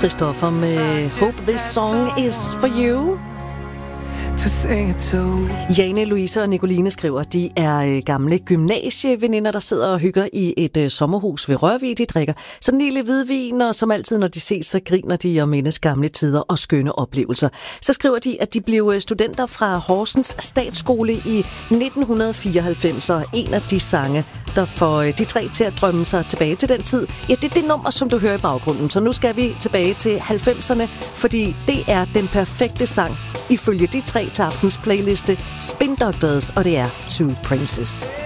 Christoffer med Hope This Song Is For You. Jane, Louise og Nicoline skriver, de er gamle gymnasieveninder, der sidder og hygger i et sommerhus ved Rørvig. De drikker som lille hvidvin, og som altid, når de ses, så griner de og mindes gamle tider og skønne oplevelser. Så skriver de, at de blev studenter fra Horsens Statsskole i 1994, og en af de sange, der får de tre til at drømme sig tilbage til den tid, ja, det er det nummer, som du hører i baggrunden. Så nu skal vi tilbage til 90'erne, fordi det er den perfekte sang, ifølge de tre til aftens playliste Spin Doctors, og det er Two Princes.